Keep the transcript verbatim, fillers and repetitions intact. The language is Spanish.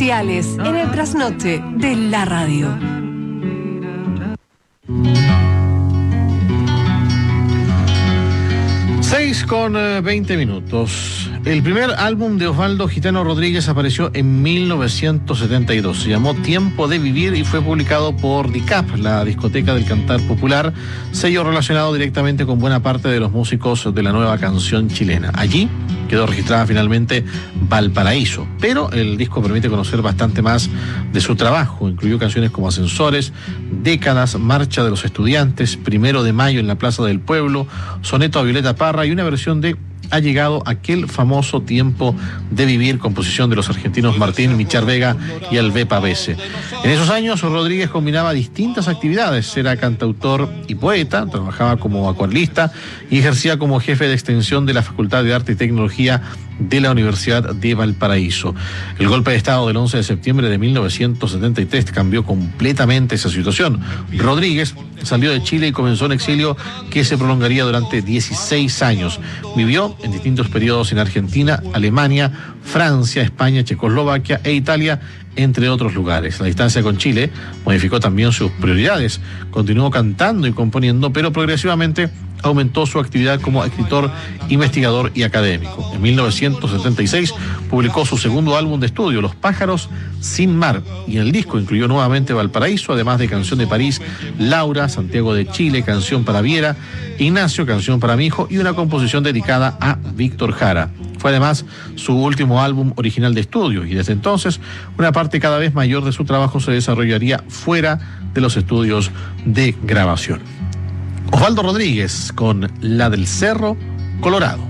Comerciales en el trasnoche de la radio. seis con veinte minutos. El primer álbum de Osvaldo Gitano Rodríguez apareció en mil novecientos setenta y dos. Se llamó Tiempo de Vivir y fue publicado por D I C A P, la discoteca del cantar popular, sello relacionado directamente con buena parte de los músicos de la nueva canción chilena. Allí quedó registrada finalmente Valparaíso, pero el disco permite conocer bastante más de su trabajo. Incluyó canciones como Ascensores, Décadas, Marcha de los Estudiantes, Primero de Mayo en la Plaza del Pueblo, Soneto a Violeta Parra y una versión de Ha llegado aquel famoso Tiempo de Vivir, composición de los argentinos Martín Michar Vega y Alvé Pavese. En esos años Rodríguez combinaba distintas actividades, era cantautor y poeta, trabajaba como acuarelista y ejercía como jefe de extensión de la Facultad de Arte y Tecnología de la Universidad de Valparaíso. El golpe de Estado del once de septiembre de mil novecientos setenta y tres cambió completamente esa situación. Rodríguez salió de Chile y comenzó un exilio que se prolongaría durante dieciséis años. Vivió en distintos periodos en Argentina, Alemania, Francia, España, Checoslovaquia e Italia, entre otros lugares. La distancia con Chile modificó también sus prioridades. Continuó cantando y componiendo, pero progresivamente aumentó su actividad como escritor, investigador y académico. En mil novecientos setenta y seis publicó su segundo álbum de estudio, Los Pájaros Sin Mar, y en el disco incluyó nuevamente Valparaíso, además de Canción de París, Laura, Santiago de Chile, Canción para Viera, Ignacio, Canción para mi hijo y una composición dedicada a Víctor Jara. Fue además su último álbum original de estudio y desde entonces una parte cada vez mayor de su trabajo se desarrollaría fuera de los estudios de grabación. Osvaldo Rodríguez con La del Cerro, Colorado.